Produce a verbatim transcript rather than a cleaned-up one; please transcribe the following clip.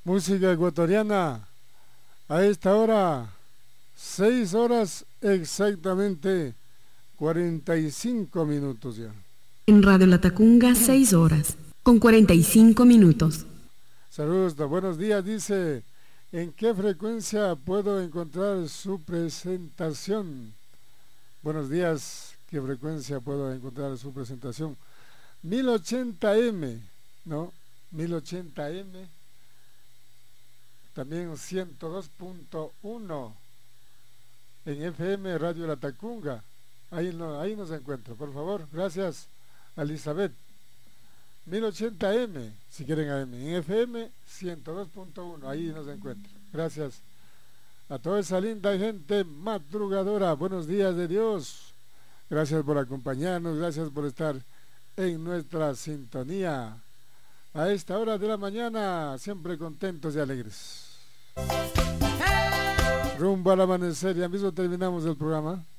Música ecuatoriana. A esta hora, seis horas exactamente, cuarenta y cinco minutos ya. En Radio Latacunga, seis horas, con cuarenta y cinco minutos. Saludos, buenos días, dice, ¿en qué frecuencia puedo encontrar su presentación? Buenos días, ¿qué frecuencia puedo encontrar su presentación? mil ochenta eme, ¿no? mil ochenta eme, también ciento dos punto uno en F M Radio Latacunga. Ahí, no, ahí nos encuentra, por favor, gracias Elizabeth. mil ochenta eme, si quieren A M, en F M ciento dos punto uno, ahí nos encuentra. Gracias a toda esa linda gente madrugadora. Buenos días de Dios. Gracias por acompañarnos, gracias por estar en nuestra sintonía. A esta hora de la mañana, siempre contentos y alegres. Rumbo al amanecer, ya mismo terminamos el programa.